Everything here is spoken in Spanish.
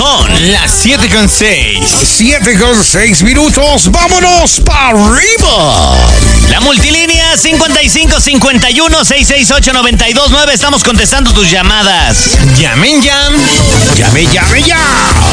Son las 7:06. 7:06 minutos. ¡Vámonos para arriba! La multilínea 55 51 668 929. Estamos contestando tus llamadas. Llame ya.